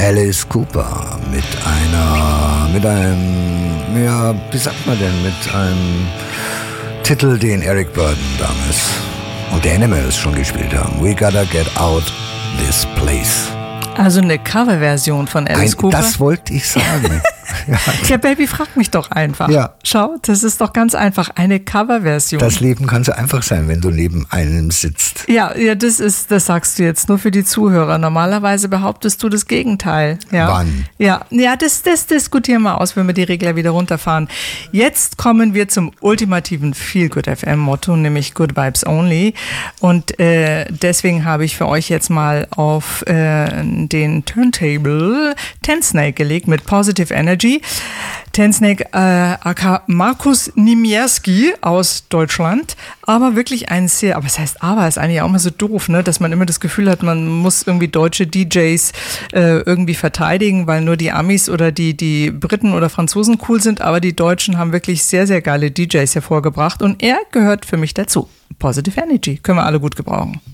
Alice Cooper mit einem, ja, wie sagt man denn, mit einem Titel, den Eric Burdon damals und die Animals schon gespielt haben. We Gotta Get Out This Place. Also eine Coverversion von Alice Cooper? Das wollte ich sagen. Ja, Baby, frag mich doch einfach. Ja. Schau, das ist doch ganz einfach eine Coverversion. Das Leben kann so einfach sein, wenn du neben einem sitzt. Ja, das sagst du jetzt nur für die Zuhörer. Normalerweise behauptest du das Gegenteil. Ja. Wann? Ja, das diskutieren wir aus, wenn wir die Regler wieder runterfahren. Jetzt kommen wir zum ultimativen Feel-Good-FM-Motto, nämlich Good Vibes Only. Und deswegen habe ich für euch jetzt mal auf den Turntable Tensnake gelegt mit Positive Energy. Tensnake aka Markus Nimierski aus Deutschland, aber wirklich ein sehr, aber es heißt aber, ist eigentlich auch immer so doof, ne, dass man immer das Gefühl hat, man muss irgendwie deutsche DJs irgendwie verteidigen, weil nur die Amis oder die Briten oder Franzosen cool sind, aber die Deutschen haben wirklich sehr, sehr geile DJs hervorgebracht und er gehört für mich dazu. Positive Energy, können wir alle gut gebrauchen.